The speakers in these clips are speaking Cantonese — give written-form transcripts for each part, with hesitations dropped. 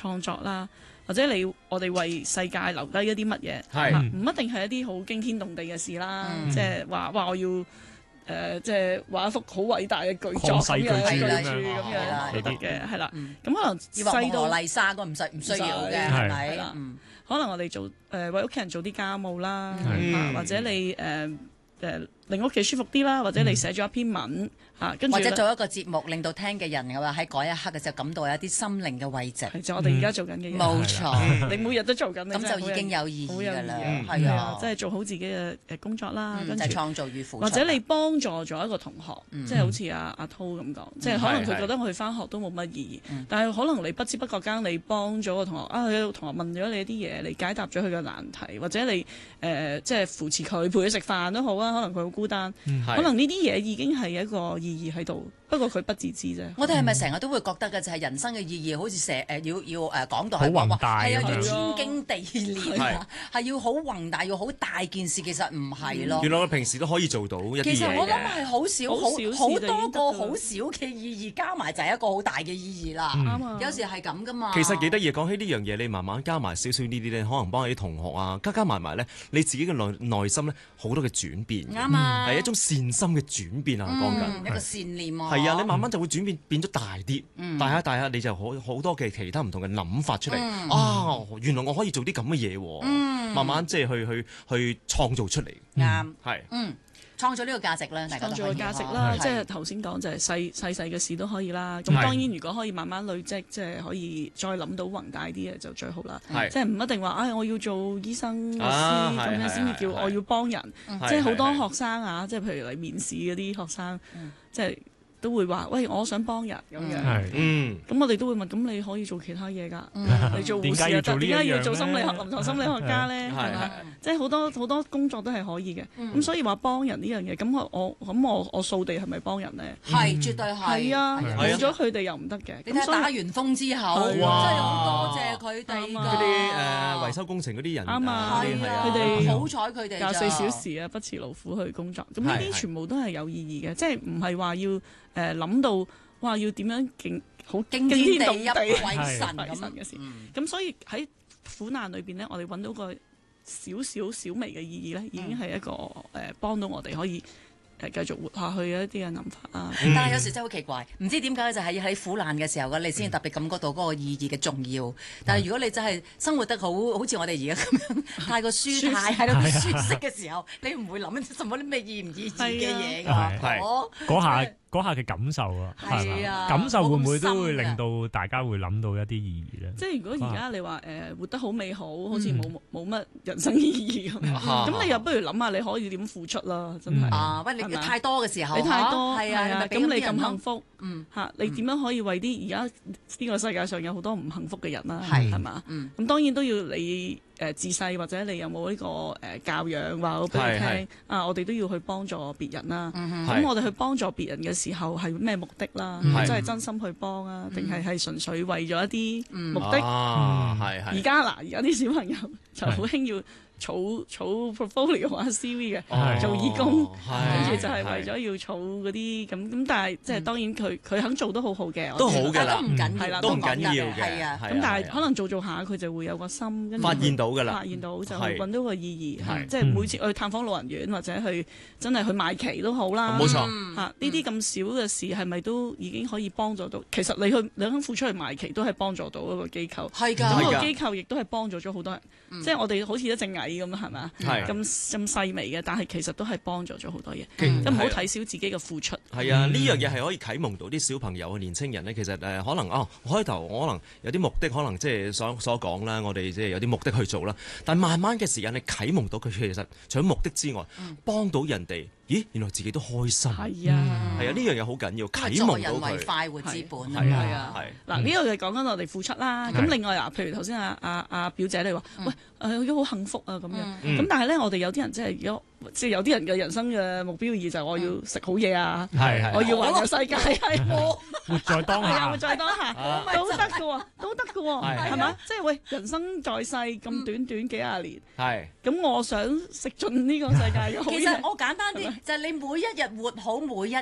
創作啦，或者我哋為世界留低一啲乜嘢，唔一定係一啲好驚天動地嘅事啦，即係話我要。即係畫一幅好偉大嘅巨作咁樣，巨著咁樣都得嘅，係啦。咁可能細到麗莎嗰唔需要嘅，係咪？ 可能我哋做為屋企人做啲家務啦，或者你令屋企舒服啲啦，或者你寫咗一篇文跟住或者做一個節目，令到聽嘅人嘅話喺嗰一刻嘅時候感到有啲心靈嘅慰藉。 就我哋而家做緊嘅嘢， 冇錯。 你每日都做緊， 咁就已經有意義㗎啦。 係啊，即係做好自己嘅工作啦，跟住創造與付出。 或者你幫助咗一個同學，即係好似阿濤咁講，即係可能佢覺得我去返學都冇乜意義，但係可能你不知不覺間你幫咗個同學佢同學問咗你啲嘢，你解答咗佢嘅難題，或者你即係扶持佢陪佢食飯都好啊，可能佢好孤單，可能呢啲嘢已經係一個意義喺度。不過佢不自知啫。 我哋係咪成日都會覺得嘅就係人生嘅意義，好似要講到好宏大， 係啊，要天經地義係要好宏大，要好大件事，其實唔係咯。 原來我平時都可以做到一啲嘢嘅。 其實我諗係好多個好少嘅意義加埋就係一個好大嘅意義啦。有時係咁噶嘛。 其實幾得意，講起呢樣嘢，你慢慢加埋少少呢啲咧，可能幫你啲同學啊，加埋咧，你自己嘅內心咧好多嘅轉變。 啱啊， 係一種善心嘅轉變啊，講緊一個善念啊。 係啊，你慢慢就會轉變咗大啲，大下你就好多嘅其他唔同嘅諗法出嚟。原來我可以做啲咁嘅嘢喎，慢慢即係去創造出嚟。 啱， 係， 創造呢個價值啦，大家創造嘅價值啦，即係頭先講就係細嘅事都可以啦。咁當然如果可以慢慢累積，即係可以再諗到宏大啲嘅就最好啦。即係唔一定話我要做醫生、律師咁樣先至叫我要幫人。即係好多學生即係譬如你面試嗰啲學生，即係。都會話喂，我想幫人咁樣，咁我哋都會問，咁你可以做其他嘢㗎，你做護士又得，點解要做心理學臨床心理學家咧？係咪？即係好多工作都係可以嘅。咁所以話幫人呢樣嘢，咁我掃地係咪幫人咧？ 係，絕對係。係啊，冇咗佢哋又唔得嘅。 你睇打完風之後，真係好多謝佢哋㗎。 嗰啲維修工程嗰啲人啱啊， 佢哋好彩佢哋 24小時啊，不辭勞苦去工作。咁呢啲全部都係有意義嘅，即係唔係話要。諗到哇，要點樣好驚天動地為神嘅事，咁所以喺苦難裏邊咧，我哋揾到個小微嘅意義咧，已經係一個幫到我哋可以繼續活下去嘅一啲嘅諗法啊。 但係有時真係好奇怪，唔知點解就係喺苦難嘅時候你先特別感覺到嗰個意義嘅重要。但係如果你真係生活得好似我哋而家咁樣，太過舒泰喺度舒適嘅時候，你唔會諗什麼啲咩意唔意義嘅嘢㗎。 嗰下嘅感受啊，係啊，感受會唔會都會令到大家會諗到一啲意義咧？ 即係如果而家你話活得好美好，好似冇乜人生意義咁，咁你又不如諗下你可以點付出啦，真係。 喂，你太多嘅時候， 你太多係啊， 咁你咁幸福，你點樣可以為啲而家呢個世界上有好多唔幸福嘅人啦？係嘛？咁當然都要你。自細或者你有冇呢個教養話好俾你聽我哋都要去幫助別人啦。咁我哋去幫助別人嘅時候係咩目的啦？係真係真心去幫啊，定係純粹為咗一啲目的？而家啲小朋友就好興要儲 portfolio 啊 CV 嘅，做義工，跟住就係為咗要儲嗰啲咁，但係即係當然佢肯做都好好嘅， 都好嘅啦， 都唔緊要， 都唔緊要嘅， 係啊。 咁但係可能做下佢就會有個心，跟住發現到㗎啦， 發現到就揾到個意義，即係每次去探訪老人院或者去真係去賣旗都好啦， 冇錯呢啲咁少嘅事係咪都已經可以幫助到？其實你肯付出去賣旗都係幫助到一個機構， 係㗎， 咁個機構亦都係幫助咗好多人，即係我哋好似一隻蟻咁係咪？咁細微嘅，但係其實都係幫助咗好多嘢，咁唔好睇小自己嘅付出。 係啊，呢樣嘢係可以啟蒙到啲小朋友、年青人咧。其實可能開頭可能有啲目的，可能即係所講啦，我哋即係有啲目的去做啦。但慢慢嘅時間，你啟蒙到佢，其實除咗目的之外，幫到人哋，咦，原來自己都開心。 係啊， 呢樣嘢好緊要，啟蒙到佢。 助人為快活之本。 係啊，嗱呢個就講緊我哋付出啦。咁另外譬如頭先阿表姐你話，喂，好幸福啊咁樣。咁但係咧，我哋有啲人即係有啲人嘅人生嘅目標意義就係我要食好嘢啊，我要環遊世界， 活在當下， 活在當下都得嘅喎，都得嘅喎，係嘛？即係喂，人生在世咁短幾廿年，咁我想食盡呢個世界嘅好嘢。 其實我簡單啲，就係你每一日活好每一日。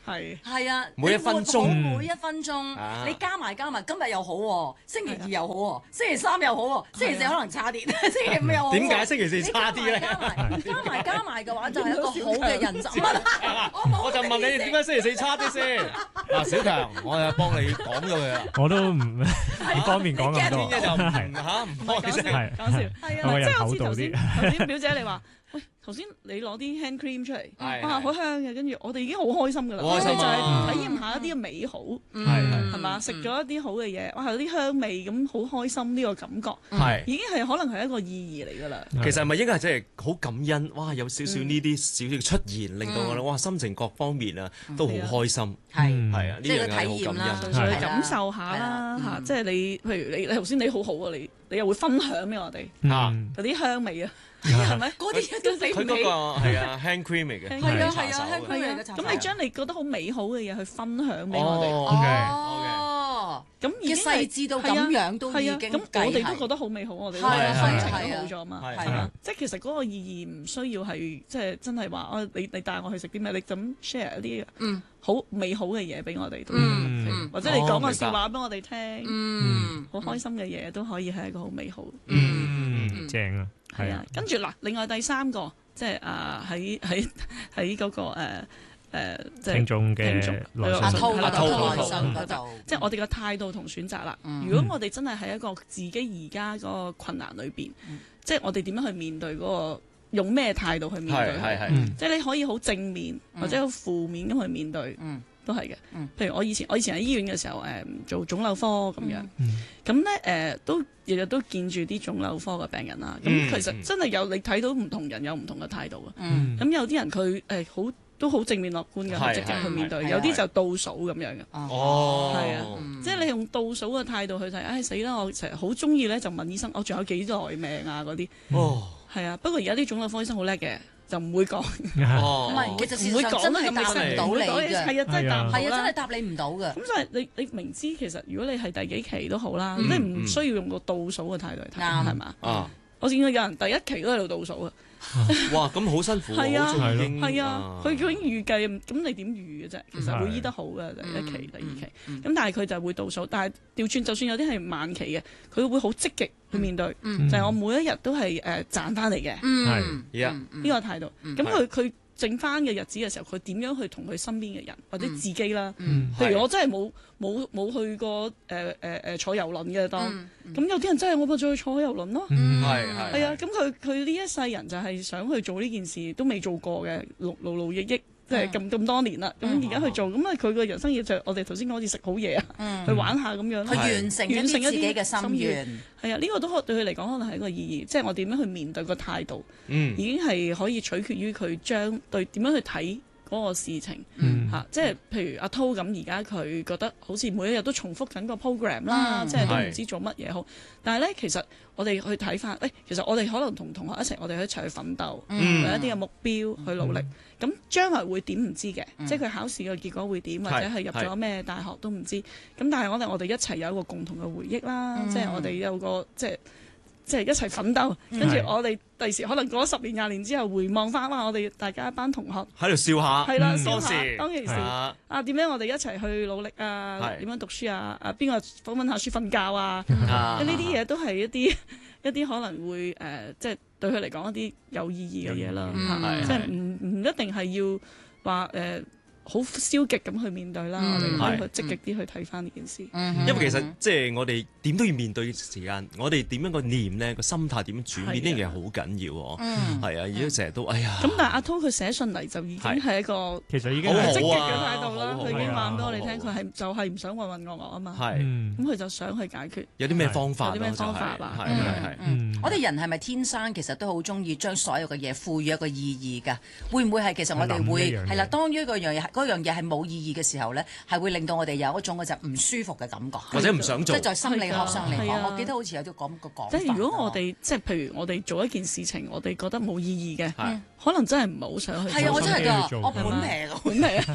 係啊， 每一分鐘每一分鐘，你加埋，今日又好喎，星期二又好喎，星期三又好喎，星期四可能差啲，星期五又好。 點解星期四差啲咧？ 加埋嘅話就係一個好嘅人生。 我就問你點解星期四差啲先？嗱，小強，我又幫你講咗佢啦。 我都唔呢方面講咁多， 就唔開聲， 講笑，係啊，即係好似頭先表姐你話。喂，頭先你攞啲 hand cream 出嚟，哇，好香嘅，跟住我哋已經好開心㗎啦，我哋就係體驗下一啲嘅美好，係嘛？食咗一啲好嘅嘢，哇，有啲香味咁，好開心呢個感覺，已經係可能係一個意義嚟㗎啦。 其實係咪應該係真係好感恩？哇，有少少呢啲少少嘅出現，令到我哋哇心情各方面啊都好開心，係啊，呢樣係好感恩， 純粹去感受下啦嚇，即係你譬如你頭先你好好啊，你又會分享俾我哋嗰啲香味啊。係咪？嗰啲嘢都死唔起。 佢嗰個係啊 hand cream 嚟嘅， 係啊 hand cream 嚟嘅。 咁你將你覺得好美好嘅嘢去分享俾我哋。 哦，咁嘅細緻到咁樣都已經。 咁我哋都覺得好美好，我哋都心情都好咗嘛。係啊，即係其實嗰個意義唔需要係即係真係話你帶我去食啲咩，你咁 share 一啲好美好嘅嘢俾我哋，或者你講個笑話俾我哋聽，好開心嘅嘢都可以係一個好美好。 正啊！ 係啊，跟住嗱，另外第三個即係喺嗰個即係聽眾嘅阿滔即係我哋嘅態度同選擇啦。如果我哋真係喺一個自己而家嗰個困難裏邊，即係我哋點樣去面對嗰個，用咩態度去面對？即係你可以好正面或者好負面咁去面對。都係嘅，譬如我以前喺醫院嘅時候，做腫瘤科咁樣，咁咧都日日都見住啲腫瘤科嘅病人啦。咁其實真係你睇到唔同人有唔同嘅態度啊。咁有啲人佢都好正面樂觀嘅，好積極去面對；有啲就倒數咁樣嘅。係啊，即係你用倒數嘅態度去睇，唉死啦！我成日好中意咧，就問醫生，我仲有幾耐命啊嗰啲。係啊，不過而家啲腫瘤科醫生好叻嘅。就唔會講， 唔係，其實唔會講，真係答唔到你嘅，係啊，真係答唔到啦，真係答你唔到嘅。咁就係你明知其實如果你係第幾期都好啦，你唔需要用個倒數嘅態度嚟睇，係嘛？我見到有人第一期都喺度倒數啊！ 哇，咁好辛苦， 係啊， 係啊，佢已經預計，咁你點預嘅啫？其實會醫得好嘅，第一期、第二期，咁但係佢就會倒數，但係調轉，就算有啲係晚期嘅，佢會好積極去面對，就係我每一日都係賺翻嚟嘅，呢個態度。咁佢剩翻嘅日子嘅時候，佢點樣去同佢身邊嘅人或者自己啦？譬如我真係冇去過坐遊輪嘅當，咁有啲人真係我咪再去坐遊輪咯。係啊，咁佢呢一世人就係想去做呢件事，都未做過嘅，勞勞役役，即係咁多年啦。咁而家去做，咁啊佢個人生嘢就我哋頭先講好似食好嘢啊，去玩下咁樣， 去完成一啲自己嘅心願。 係啊，呢個都對佢嚟講可能係一個意義，即係我點樣去面對個態度，已經係可以取決於佢點樣去睇嗰個事情嚇。即係譬如阿濤咁，而家佢覺得好似每一日都重複緊個 program 啦，即係都唔知做乜嘢好。但係咧，其實我哋去睇翻，其實我哋可能同同學一齊，我哋一齊去奮鬥，為一啲嘅目標去努力。咁將來會點唔知嘅，即係佢考試嘅結果會點，或者係入咗咩大學都唔知。咁但係我哋一齊有一個共同嘅回憶啦，即係我哋有個即係一齊奮鬥，跟住我哋第時可能過咗10年20年之後回望翻我哋大家一班同學喺度笑下， 係啦，笑下當其時點樣我哋一齊去努力啊？點樣讀書啊？邊個訪問下書瞓覺啊？呢啲嘢都係一啲可能會即係對佢嚟講一啲有意義嘅嘢啦，即係唔一定係要話好消極咁去面對啦，我哋可以去積極啲去睇翻呢件事。 因為其實即係我哋點都要面對時間，我哋點樣個念咧，個心態點樣轉變呢樣嘢好緊要喎。係啊，而家成日都哎呀。咁但係阿濤佢寫信嚟就已經係一個其實已經好積極嘅態度啦。佢已經話俾我哋聽，佢係就係唔想渾渾噩噩啊嘛。咁佢就想去解決。 有啲咩方法？ 有啲咩方法啊？ 我哋人係咪天生其實都好中意將所有嘅嘢賦予一個意義㗎？會唔會係其實我哋會係啦？當於嗰樣嘢係冇意義嘅時候咧，係會令到我哋有一種嘅就唔舒服嘅感覺， 或者唔想做。 即係在心理學上嚟講，我記得好似有啲咁嘅講法。 即係如果我哋即係譬如我哋做一件事情，我哋覺得冇意義嘅，可能真係唔係好想去做。 係啊，我真係㗎，我本命啊，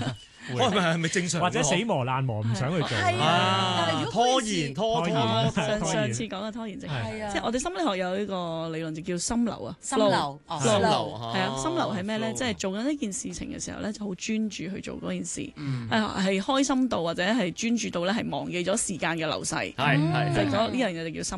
係咪正常？ 或者死磨爛磨唔想去做。 拖延。 上次講嘅拖延症，即係我哋心理學有呢個理論就叫心流啊。 心流係啊，心流係咩咧？即係做緊一件事情嘅時候咧，就好專注去做嗰件事，係開心到或者係專注到咧，係忘記咗時間嘅流逝。係就呢樣嘢就叫心